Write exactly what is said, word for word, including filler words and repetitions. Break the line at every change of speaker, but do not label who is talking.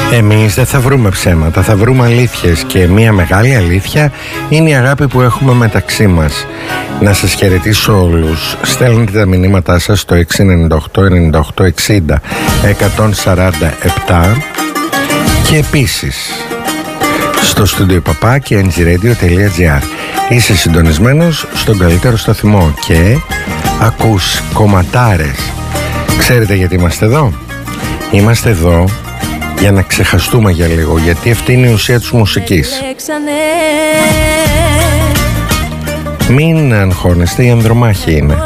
Εμείς δεν θα βρούμε ψέματα, θα βρούμε αλήθειες. Και μια μεγάλη αλήθεια είναι η αγάπη που έχουμε μεταξύ μας. Να σας χαιρετήσω όλους. Στέλνετε τα μηνύματά σας στο έξι εννιά οκτώ εννιά οκτώ εξήντα εκατόν σαράντα επτά. Και επίσης στο στούντιο παπάκι εν τζι radio τελεία τζι άρ. Είσαι συντονισμένος στον καλύτερο σταθμό και ακούς κομματάρες. Ξέρετε γιατί είμαστε εδώ? Είμαστε εδώ για να ξεχαστούμε για λίγο, γιατί αυτή είναι η ουσία της μουσικής. Μην αγχώνεστε, η ανδρομάχη είναι.